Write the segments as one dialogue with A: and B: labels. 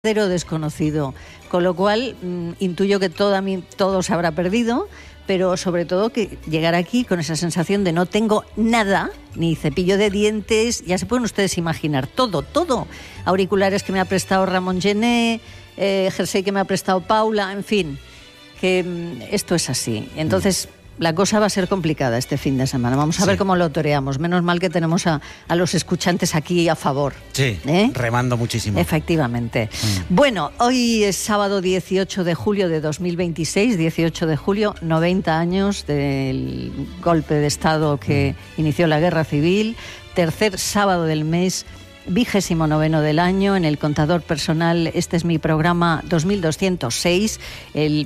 A: desconocido, con lo cual intuyo que todo se habrá perdido, pero sobre todo que llegar aquí con esa sensación de no tengo nada, ni cepillo de dientes, ya se pueden ustedes imaginar, todo, auriculares que me ha prestado Ramón Gené, jersey que me ha prestado Paula, en fin, que esto es así. Entonces la cosa va a ser complicada este fin de semana. Vamos a ver cómo lo toreamos. Menos mal que tenemos a los escuchantes aquí a favor.
B: Sí, remando muchísimo.
A: Efectivamente. Bueno, hoy es sábado 18 de julio de 2026, 18 de julio, 90 años del golpe de Estado que inició la Guerra Civil, tercer sábado del mes, 29º del año. En el contador personal, este es mi programa 2206, el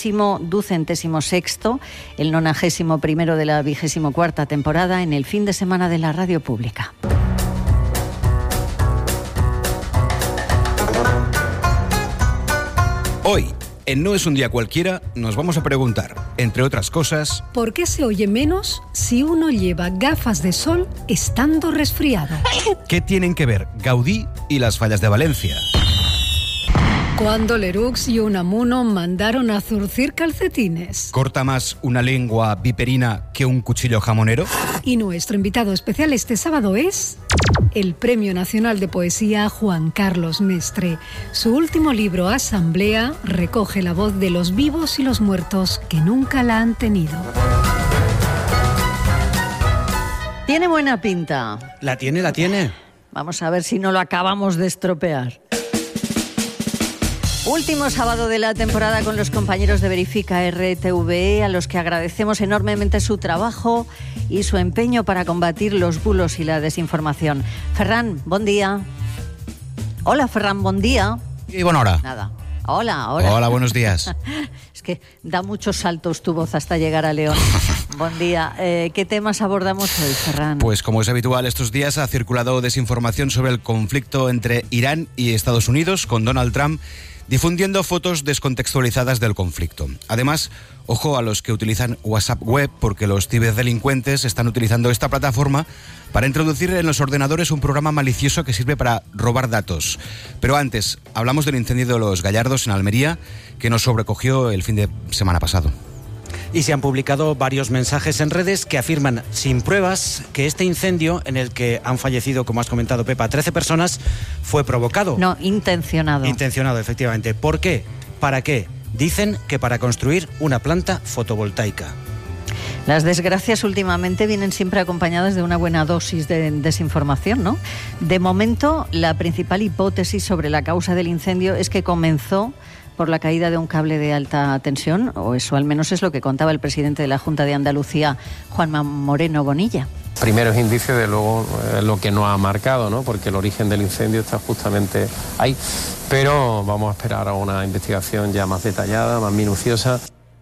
A: 1026º, el 91º de la 24ª temporada, en el fin de semana de la radio pública.
C: Hoy, en No es un día cualquiera, nos vamos a preguntar, entre otras cosas,
D: ¿por qué se oye menos si uno lleva gafas de sol estando resfriado?
C: ¿Qué tienen que ver Gaudí y las fallas de Valencia?
D: Cuando Lerux y Unamuno mandaron a zurcir calcetines.
C: ¿Corta más una lengua viperina que un cuchillo jamonero?
D: Y nuestro invitado especial este sábado es el Premio Nacional de Poesía Juan Carlos Mestre. Su último libro, Asamblea, recoge la voz de los vivos y los muertos que nunca la han tenido.
A: Tiene buena pinta.
B: La tiene.
A: Vamos a ver si no lo acabamos de estropear. Último sábado de la temporada con los compañeros de Verifica RTV, a los que agradecemos enormemente su trabajo y su empeño para combatir los bulos y la desinformación. Ferran, buen día. Hola, Ferran, buen día.
C: Y buena hora.
A: Nada. Hola.
C: Hola, buenos días.
A: Es que da muchos saltos tu voz hasta llegar a León. Buen día. ¿Qué temas abordamos hoy, Ferran?
C: Pues como es habitual estos días, ha circulado desinformación sobre el conflicto entre Irán y Estados Unidos, con Donald Trump difundiendo fotos descontextualizadas del conflicto. Además, ojo a los que utilizan WhatsApp Web, porque los ciberdelincuentes están utilizando esta plataforma para introducir en los ordenadores un programa malicioso que sirve para robar datos. Pero antes, hablamos del incendio de Los Gallardos en Almería, que nos sobrecogió el fin de semana pasado.
B: Y se han publicado varios mensajes en redes que afirman sin pruebas que este incendio, en el que han fallecido, como has comentado, Pepa, 13 personas, fue provocado.
A: No, intencionado.
B: Intencionado, efectivamente. ¿Por qué? ¿Para qué? Dicen que para construir una planta fotovoltaica.
A: Las desgracias últimamente vienen siempre acompañadas de una buena dosis de desinformación, ¿no? De momento, la principal hipótesis sobre la causa del incendio es que comenzó por la caída de un cable de alta tensión, o eso al menos es lo que contaba el presidente de la Junta de Andalucía, Juanma Moreno Bonilla.
E: Primeros indicios, de luego, lo que nos ha marcado, ¿no? Porque el origen del incendio está justamente ahí. Pero vamos a esperar a una investigación ya más detallada, más minuciosa.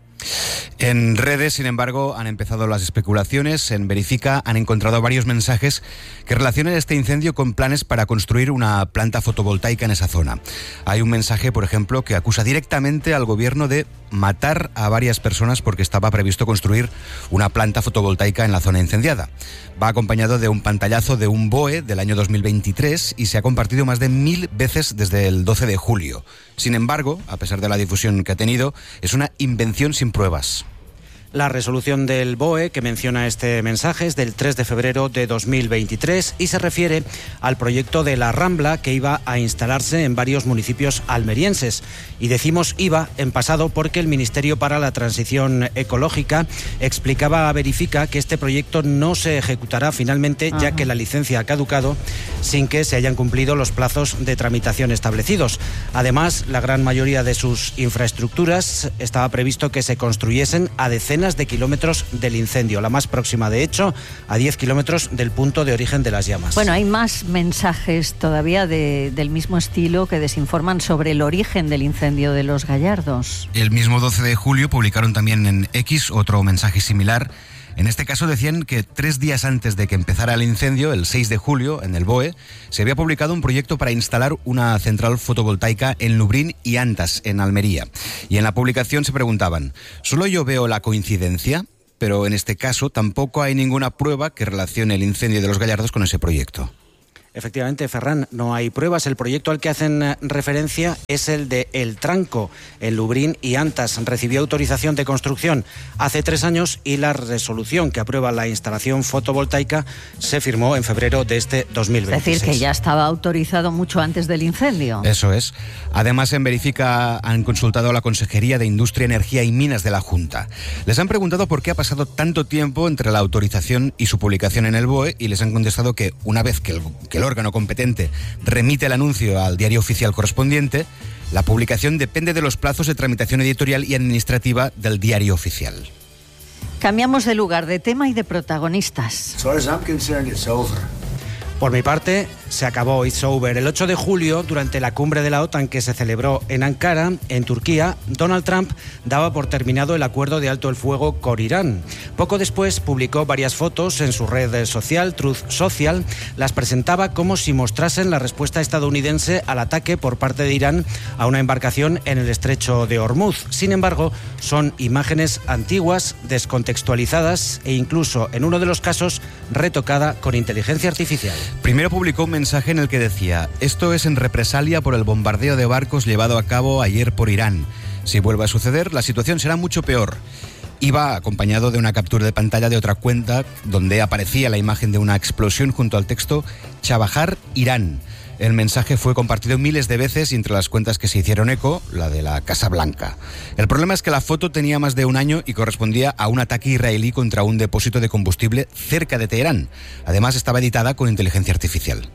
C: En redes, sin embargo, han empezado las especulaciones. En Verifica han encontrado varios mensajes que relacionan este incendio con planes para construir una planta fotovoltaica en esa zona. Hay un mensaje, por ejemplo, que acusa directamente al gobierno de matar a varias personas porque estaba previsto construir una planta fotovoltaica en la zona incendiada. Va acompañado de un pantallazo de un BOE del año 2023 y se ha compartido más de 1000 veces desde el 12 de julio. Sin embargo, a pesar de la difusión que ha tenido, es una invención sin pruebas.
B: La resolución del BOE que menciona este mensaje es del 3 de febrero de 2023 y se refiere al proyecto de la Rambla que iba a instalarse en varios municipios almerienses. Y decimos iba en pasado porque el Ministerio para la Transición Ecológica explicaba a Verifica que este proyecto no se ejecutará finalmente, ya que la licencia ha caducado sin que se hayan cumplido los plazos de tramitación establecidos. Además, la gran mayoría de sus infraestructuras estaba previsto que se construyesen a decenas de kilómetros del incendio, la más próxima, de hecho, a 10 kilómetros del punto de origen de las llamas.
A: Bueno, hay más mensajes todavía del mismo estilo que desinforman sobre el origen del incendio de Los Gallardos.
C: El mismo 12 de julio publicaron también en X otro mensaje similar. En este caso decían que 3 días antes de que empezara el incendio, el 6 de julio, en el BOE, se había publicado un proyecto para instalar una central fotovoltaica en Lubrín y Antas, en Almería. Y en la publicación se preguntaban, ¿solo yo veo la coincidencia? Pero en este caso tampoco hay ninguna prueba que relacione el incendio de Los Gallardos con ese proyecto.
B: Efectivamente, Ferran, no hay pruebas. El proyecto al que hacen referencia es el de El Tranco, en Lubriñ y Antas. Recibió autorización de construcción hace 3 años y la resolución que aprueba la instalación fotovoltaica se firmó en febrero de este 2026.
A: Es decir, que ya estaba autorizado mucho antes del incendio.
C: Eso es. Además, en Verifica han consultado a la Consejería de Industria, Energía y Minas de la Junta. Les han preguntado por qué ha pasado tanto tiempo entre la autorización y su publicación en el BOE y les han contestado que una vez que el órgano competente remite el anuncio al diario oficial correspondiente, la publicación depende de los plazos de tramitación editorial y administrativa del diario oficial.
A: Cambiamos de lugar, de tema y de protagonistas.
F: As far as I'm concerned, it's over.
B: Por mi parte, se acabó, it's over. El 8 de julio, durante la cumbre de la OTAN que se celebró en Ankara, en Turquía, Donald Trump daba por terminado el acuerdo de alto el fuego con Irán. Poco después publicó varias fotos en su red social, Truth Social. Las presentaba como si mostrasen la respuesta estadounidense al ataque por parte de Irán a una embarcación en el estrecho de Hormuz. Sin embargo, son imágenes antiguas, descontextualizadas e incluso, en uno de los casos, retocada con inteligencia artificial.
C: Primero publicó un mensaje en el que decía: esto es en represalia por el bombardeo de barcos llevado a cabo ayer por Irán. Si vuelve a suceder, la situación será mucho peor. Iba acompañado de una captura de pantalla de otra cuenta donde aparecía la imagen de una explosión junto al texto Chabahar, Irán. El mensaje fue compartido miles de veces y entre las cuentas que se hicieron eco, la de la Casa Blanca. El problema es que la foto tenía más de un año y correspondía a un ataque israelí contra un depósito de combustible cerca de Teherán. Además, estaba editada con inteligencia artificial.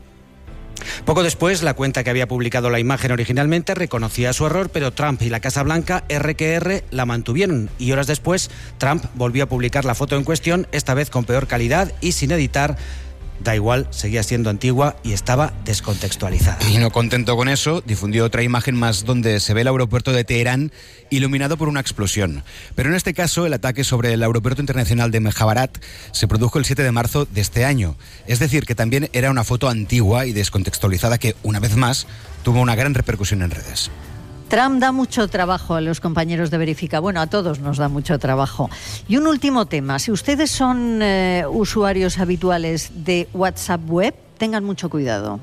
B: Poco después, la cuenta que había publicado la imagen originalmente reconocía su error, pero Trump y la Casa Blanca, R&R, la mantuvieron. Y horas después, Trump volvió a publicar la foto en cuestión, esta vez con peor calidad y sin editar. Da igual, seguía siendo antigua y estaba descontextualizada.
C: Y no contento con eso, difundió otra imagen más donde se ve el aeropuerto de Teherán iluminado por una explosión. Pero en este caso, el ataque sobre el aeropuerto internacional de Mejabarat se produjo el 7 de marzo de este año. Es decir, que también era una foto antigua y descontextualizada que, una vez más, tuvo una gran repercusión en redes.
A: Trump da mucho trabajo a los compañeros de Verifica. Bueno, a todos nos da mucho trabajo. Y un último tema. Si ustedes son usuarios habituales de WhatsApp Web, tengan mucho cuidado.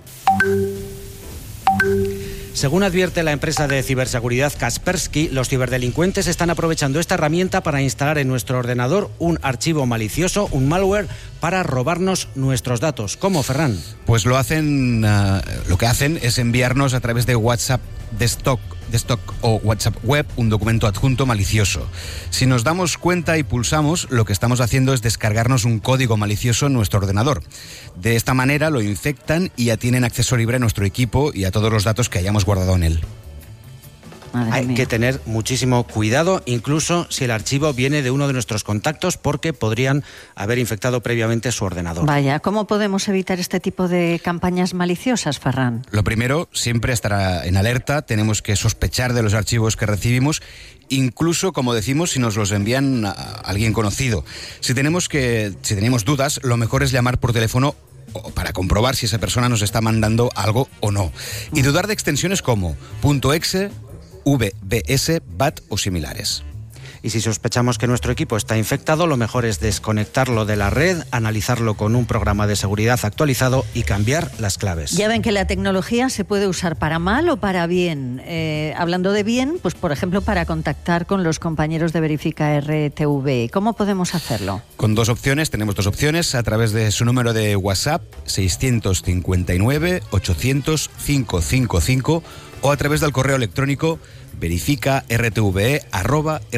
B: Según advierte la empresa de ciberseguridad Kaspersky, los ciberdelincuentes están aprovechando esta herramienta para instalar en nuestro ordenador un archivo malicioso, un malware, para robarnos nuestros datos. ¿Cómo, Ferran?
C: Pues lo que hacen es enviarnos a través de WhatsApp Desktop o WhatsApp Web un documento adjunto malicioso. Si nos damos cuenta y pulsamos, lo que estamos haciendo es descargarnos un código malicioso en nuestro ordenador. De esta manera lo infectan y ya tienen acceso libre a nuestro equipo y a todos los datos que hayamos guardado en él.
B: Hay que tener muchísimo cuidado, incluso si el archivo viene de uno de nuestros contactos, porque podrían haber infectado previamente su ordenador.
A: Vaya, ¿cómo podemos evitar este tipo de campañas maliciosas, Ferran?
C: Lo primero, siempre estar en alerta, tenemos que sospechar de los archivos que recibimos, incluso, como decimos, si nos los envían a alguien conocido. Si tenemos dudas, lo mejor es llamar por teléfono para comprobar si esa persona nos está mandando algo o no. Y dudar de extensiones como .exe, VBS, BAT o similares.
B: Y si sospechamos que nuestro equipo está infectado, lo mejor es desconectarlo de la red, analizarlo con un programa de seguridad actualizado y cambiar las claves.
A: Ya ven que la tecnología se puede usar para mal o para bien. Hablando de bien, pues por ejemplo para contactar con los compañeros de Verifica RTV. ¿Cómo podemos hacerlo?
C: Tenemos dos opciones, a través de su número de WhatsApp 659 800 555 o a través del correo electrónico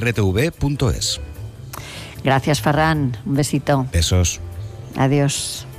C: verifica.rtve@rtv.es.
A: Gracias, Ferran. Un besito.
C: Besos.
A: Adiós.